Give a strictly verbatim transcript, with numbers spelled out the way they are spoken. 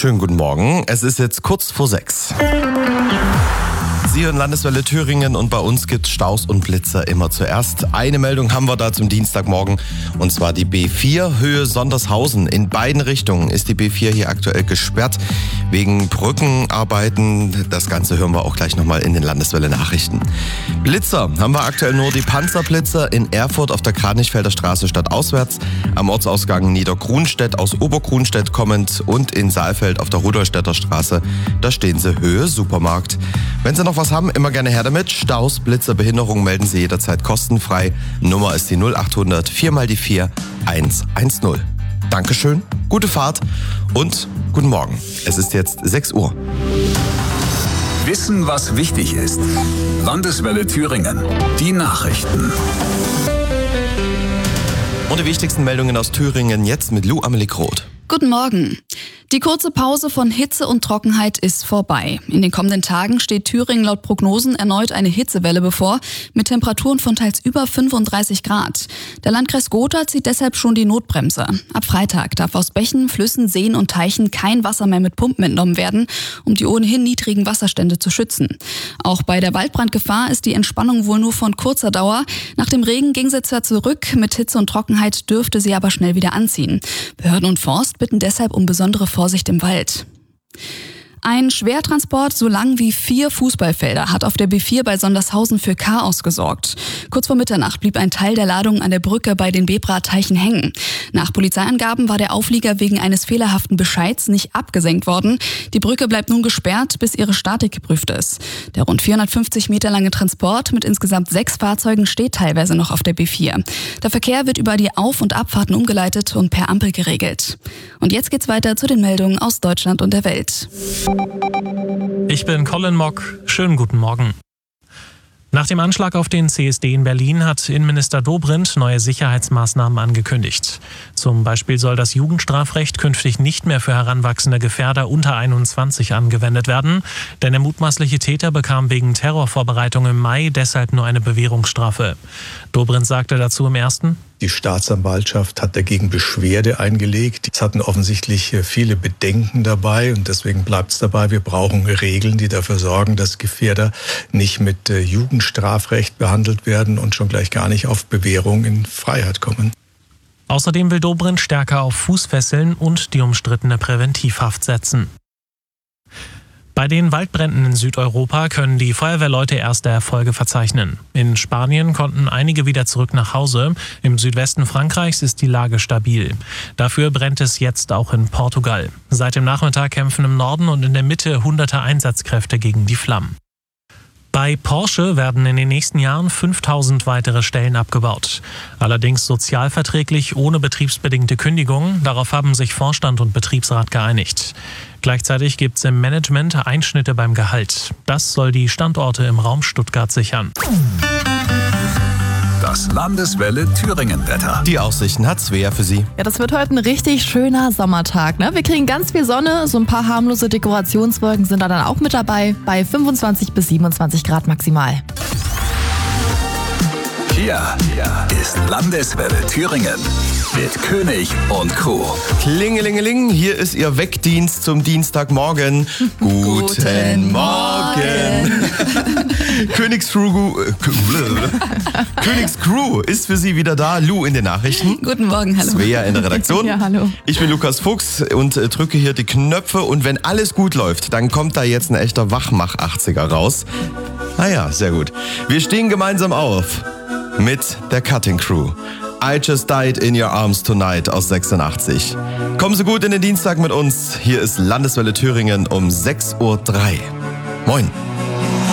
Schönen guten Morgen. Es ist jetzt kurz vor sechs. Sie hören Landeswelle Thüringen und bei uns gibt es Staus und Blitzer immer zuerst. Eine Meldung haben wir da zum Dienstagmorgen und zwar die B vier Höhe Sondershausen. In beiden Richtungen ist die B vier hier aktuell gesperrt wegen Brückenarbeiten. Das Ganze hören wir auch gleich nochmal in den Landeswelle Nachrichten. Blitzer haben wir aktuell nur die Panzerblitzer in Erfurt auf der Kranichfelder Straße stadtauswärts, am Ortsausgang Niedergrunstedt aus Obergrunstedt kommend und in Saalfeld auf der Rudolstädter Straße. Da stehen sie Höhe Supermarkt. Wenn Sie noch was haben, immer gerne her damit. Staus, Blitzer, Behinderungen melden Sie jederzeit kostenfrei. Nummer ist die null achthundert vier mal die vier eins eins null. Dankeschön, gute Fahrt und guten Morgen. Es ist jetzt sechs Uhr. Wissen, was wichtig ist. Landeswelle Thüringen. Die Nachrichten. Und die wichtigsten Meldungen aus Thüringen jetzt mit Lou Amelie Groth. Guten Morgen. Die kurze Pause von Hitze und Trockenheit ist vorbei. In den kommenden Tagen steht Thüringen laut Prognosen erneut eine Hitzewelle bevor, mit Temperaturen von teils über fünfunddreißig Grad. Der Landkreis Gotha zieht deshalb schon die Notbremse. Ab Freitag darf aus Bächen, Flüssen, Seen und Teichen kein Wasser mehr mit Pumpen entnommen werden, um die ohnehin niedrigen Wasserstände zu schützen. Auch bei der Waldbrandgefahr ist die Entspannung wohl nur von kurzer Dauer. Nach dem Regen ging sie zwar zurück, mit Hitze und Trockenheit dürfte sie aber schnell wieder anziehen. Behörden und Forst bitten deshalb um besondere Vorsicht im Wald. Ein Schwertransport so lang wie vier Fußballfelder hat auf der B vier bei Sondershausen für Chaos gesorgt. Kurz vor Mitternacht blieb ein Teil der Ladung an der Brücke bei den Bebra-Teichen hängen. Nach Polizeiangaben war der Auflieger wegen eines fehlerhaften Bescheids nicht abgesenkt worden. Die Brücke bleibt nun gesperrt, bis ihre Statik geprüft ist. Der rund vierhundertfünfzig Meter lange Transport mit insgesamt sechs Fahrzeugen steht teilweise noch auf der B vier. Der Verkehr wird über die Auf- und Abfahrten umgeleitet und per Ampel geregelt. Und jetzt geht's weiter zu den Meldungen aus Deutschland und der Welt. Ich bin Colin Mock. Schönen guten Morgen. Nach dem Anschlag auf den C S D in Berlin hat Innenminister Dobrindt neue Sicherheitsmaßnahmen angekündigt. Zum Beispiel soll das Jugendstrafrecht künftig nicht mehr für heranwachsende Gefährder unter einundzwanzig angewendet werden, denn der mutmaßliche Täter bekam wegen Terrorvorbereitung im Mai deshalb nur eine Bewährungsstrafe. Dobrindt sagte dazu im Ersten: Die Staatsanwaltschaft hat dagegen Beschwerde eingelegt. Es hatten offensichtlich viele Bedenken dabei und deswegen bleibt es dabei. Wir brauchen Regeln, die dafür sorgen, dass Gefährder nicht mit Jugendstrafrecht behandelt werden und schon gleich gar nicht auf Bewährung in Freiheit kommen. Außerdem will Dobrindt stärker auf Fußfesseln und die umstrittene Präventivhaft setzen. Bei den Waldbränden in Südeuropa können die Feuerwehrleute erste Erfolge verzeichnen. In Spanien konnten einige wieder zurück nach Hause. Im Südwesten Frankreichs ist die Lage stabil. Dafür brennt es jetzt auch in Portugal. Seit dem Nachmittag kämpfen im Norden und in der Mitte hunderte Einsatzkräfte gegen die Flammen. Bei Porsche werden in den nächsten Jahren fünftausend weitere Stellen abgebaut. Allerdings sozialverträglich ohne betriebsbedingte Kündigung. Darauf haben sich Vorstand und Betriebsrat geeinigt. Gleichzeitig gibt es im Management Einschnitte beim Gehalt. Das soll die Standorte im Raum Stuttgart sichern. Das Landeswelle Thüringen-Wetter. Die Aussichten hat Svea für Sie. Ja, das wird heute ein richtig schöner Sommertag, ne? Wir kriegen ganz viel Sonne, so ein paar harmlose Dekorationswolken sind da dann auch mit dabei, bei fünfundzwanzig bis siebenundzwanzig Grad maximal. Hier ist Landeswelle Thüringen mit König und Crew. Klingelingeling, hier ist Ihr Weckdienst zum Dienstagmorgen. Guten, Guten Morgen. Königscrew, äh, Königscrew ist für Sie wieder da. Lou in den Nachrichten. Guten Morgen, hallo. Svea in der Redaktion. Ja, hallo. Ich bin Lukas Fuchs und äh, drücke hier die Knöpfe. Und wenn alles gut läuft, dann kommt da jetzt ein echter Wachmach-achtziger raus. Naja, sehr gut. Wir stehen gemeinsam auf mit der Cutting Crew. I Just Died in Your Arms Tonight aus sechsundachtzig. Kommen Sie gut in den Dienstag mit uns. Hier ist Landeswelle Thüringen um sechs Uhr drei. Moin.